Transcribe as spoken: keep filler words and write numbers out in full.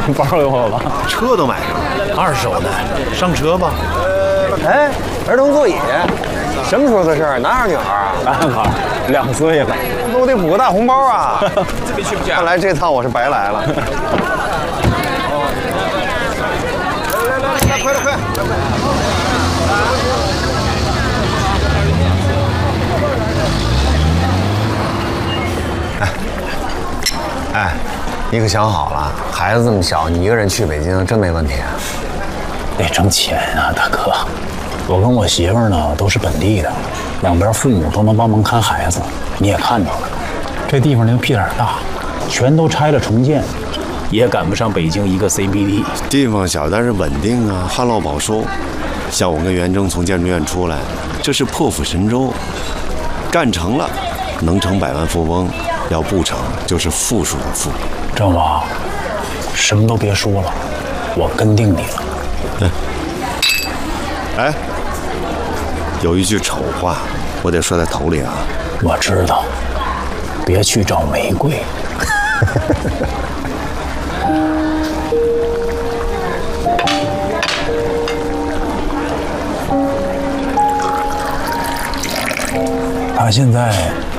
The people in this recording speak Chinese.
包给我吧。 车都买上了，二手的，上车吧。 哎，儿童座椅，什么时候的事儿？哪有女孩啊？ 啊，两岁了， 那我得补个大红包啊！ 这边去不去？ 看来这趟我是白来了。来来来来，快点快！哎，你可想好了，孩子这么小，你一个人去北京真没问题啊？ 得挣钱啊，大哥。我跟我媳妇儿呢都是本地的，两边父母都能帮忙看孩子。你也看到了，这地方那个屁点大，全都拆了重建，也赶不上北京一个 C B D。 地方小，但是稳定啊，旱涝保收。像我跟袁征从建筑院出来，这是破釜沉舟，干成了，能成百万富翁；要不成，就是负数的负。 郑王，什么都别说了，我跟定你了。 嗯。哎，有一句丑话，我得说在头里啊。 我知道，别去找玫瑰。他现在